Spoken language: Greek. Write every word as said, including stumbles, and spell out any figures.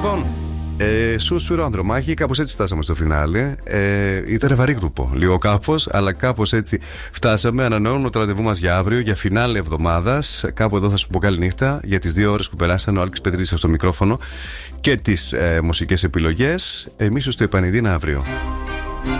Λοιπόν, ε, σου σου Ανδρομάχη, κάπως έτσι φτάσαμε στο φινάλε. Ε, ήταν βαρύ γκρουπο, λίγο κάπως, αλλά κάπως έτσι φτάσαμε. Ανανεώνουμε το ραντεβού μας για αύριο, για φινάλε εβδομάδας. Κάπου εδώ θα σου πω καλή νύχτα για τις δύο ώρες που περάσαν. Ο Άλκης Πετρίδης στο μικρόφωνο και τις ε, μουσικές επιλογές. Εμείς στο επανειδήν αύριο.